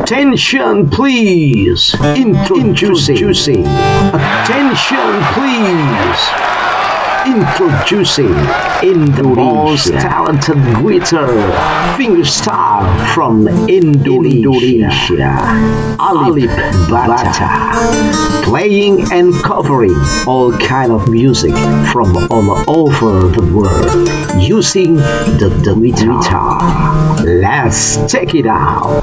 Attention please. Introducing. Attention please. Introducing the most talented guitar fingerstyle from Indonesia, Alip Bata, playing and covering all kind of music from all over the world using the guitar. Let's check it out.